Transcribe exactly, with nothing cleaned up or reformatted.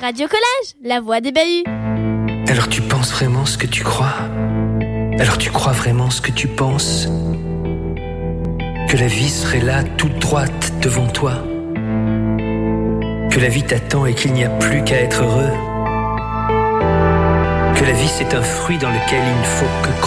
Radio Collège, la voix des bahuts. Alors tu penses vraiment ce que tu crois? Alors tu crois vraiment ce que tu penses? Que la vie serait là, toute droite devant toi? Que la vie t'attend et qu'il n'y a plus qu'à être heureux? Que la vie c'est un fruit dans lequel il ne faut que croire?